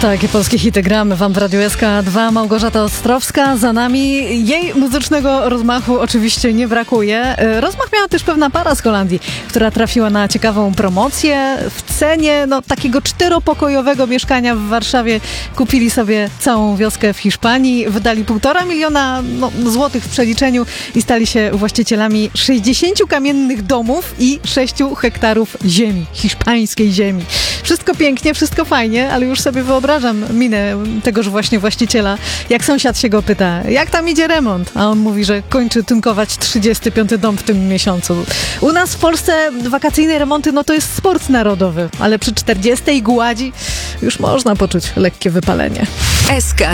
Takie polskie hity gramy wam w Radiu SK2. Małgorzata Ostrowska za nami. Jej muzycznego rozmachu oczywiście nie brakuje. Rozmach miała też pewna para z Holandii, która trafiła na ciekawą promocję. W cenie takiego 4-pokojowego mieszkania w Warszawie kupili sobie całą wioskę w Hiszpanii. Wydali 1,5 miliona złotych w przeliczeniu i stali się właścicielami 60 kamiennych domów i 6 hektarów ziemi, hiszpańskiej ziemi. Wszystko pięknie, wszystko fajnie, ale już sobie wyobrażam minę tegoż właśnie właściciela, jak sąsiad się go pyta, jak tam idzie remont? A on mówi, że kończy tynkować 35 dom w tym miesiącu. U nas w Polsce wakacyjne remonty, to jest sport narodowy, ale przy 40 gładzi już można poczuć lekkie wypalenie. SK